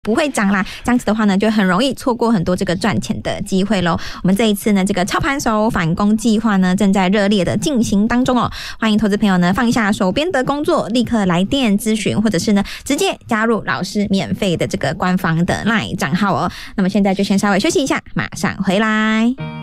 不会涨啦，这样子的话呢，就很容易错过很多这个赚钱的机会咯。我们这一次呢，这个操盘手反攻计划呢，正在热烈的进行当中哦。欢迎投资朋友呢放下手边的工作，立刻来电咨询，或者是呢直接加入老师免费的这个官方的 LINE 账号哦。那么现在就先稍微休息一下，马上回来。